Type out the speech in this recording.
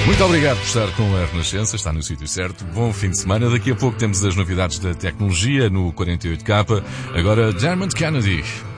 Muito obrigado por estar com a Renascença, está no sítio certo. Bom fim de semana. Daqui a pouco temos as novidades da tecnologia no 48K. Agora, Dermot Kennedy.